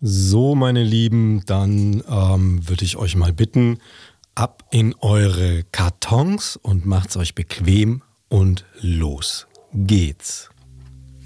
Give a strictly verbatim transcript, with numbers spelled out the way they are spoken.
So, meine Lieben, dann ähm, würde ich euch mal bitten, ab in eure Kartons und macht's euch bequem und los geht's.